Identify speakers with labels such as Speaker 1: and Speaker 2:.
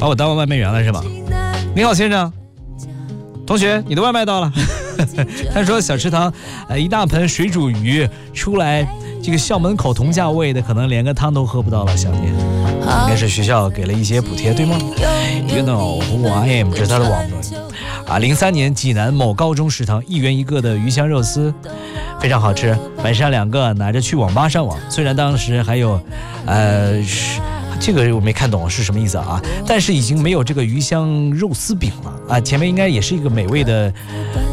Speaker 1: 把我当外卖员了是吧？你好，先生，同学，你的外卖到了。他说小池塘，一大盆水煮鱼出来，这个校门口同价位的可能连个汤都喝不到了，想念。应该是学校给了一些补贴，对吗 ？You know who I am， 这是他的网论。03年济南某高中食堂1元1个的鱼香肉丝，非常好吃，晚上2个拿着去网吧上网。虽然当时还有，这个我没看懂是什么意思啊，但是已经没有这个鱼香肉丝饼了啊。前面应该也是一个美味的